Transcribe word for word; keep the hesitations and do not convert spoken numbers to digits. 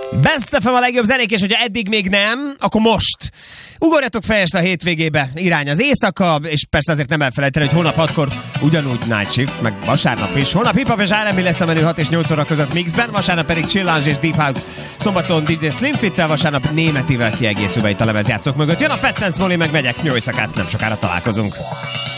Best ef em a legjobb zenék, és hogyha eddig még nem, akkor most. Ugorjatok fel este a hétvégébe, irány az éjszaka, és persze azért nem elfelejteni, hogy holnap hatkor ugyanúgy Night Shift, meg vasárnap is. Holnap hip-hop és er end bé lesz a menü hat és nyolc óra között mixben, vasárnap pedig Chill Lounge és Deep House, szombaton dé dzsé Slim Fit-tel, vasárnap Németivel kiegészülve itt a lemezjátszók mögött. Jön a Fat Sense Molly, meg megyek, jó éjszakát, nem sokára találkozunk.